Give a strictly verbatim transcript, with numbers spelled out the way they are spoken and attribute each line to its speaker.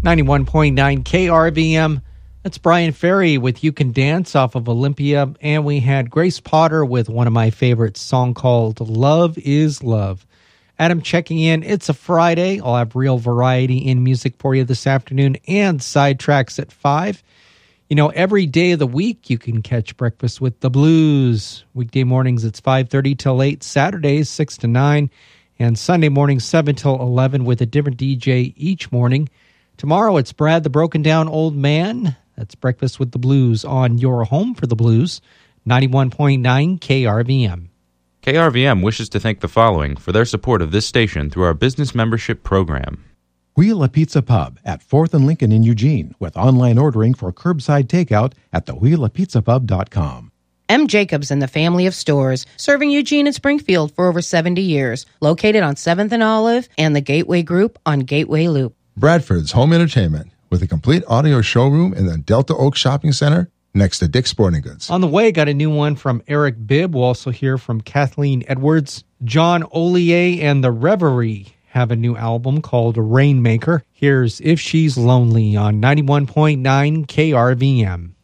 Speaker 1: ninety-one point nine K R V M. That's Brian Ferry with You Can Dance off of Olympia. And we had Grace Potter with one of my favorites, song called Love is Love. Adam checking in. It's a Friday. I'll have real variety in music for you this afternoon and sidetracks at five. You know, every day of the week you can catch Breakfast with the Blues. Weekday mornings it's five thirty till eight, Saturdays six to nine, and Sunday mornings seven till eleven with a different D J each morning. Tomorrow it's Brad the Broken Down Old Man. That's Breakfast with the Blues on your home for the blues, ninety-one point nine K R V M.
Speaker 2: K R V M wishes to thank the following for their support of this station through our business membership program.
Speaker 3: Wheel a Pizza Pub at fourth and Lincoln in Eugene with online ordering for curbside takeout at the wheel a pizza pub dot com.
Speaker 4: M. Jacobs and the family of stores, serving Eugene and Springfield for over seventy years, located on seventh and Olive and the Gateway Group on Gateway Loop.
Speaker 5: Bradford's Home Entertainment with a complete audio showroom in the Delta Oak Shopping Center next to Dick's Sporting Goods.
Speaker 1: On the way, got a new one from Eric Bibb. We'll also hear from Kathleen Edwards. John Ollier and the Reverie have a new album called Rainmaker. Here's If She's Lonely on ninety-one point nine K R V M.